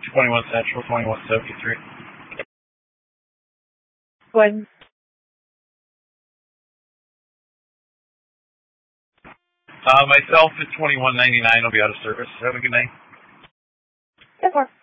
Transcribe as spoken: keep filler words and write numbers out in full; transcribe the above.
twenty-one Central, twenty-one seventy-three. When? Uh, myself at twenty-one ninety-nine will be out of service. Have a good night. ten four.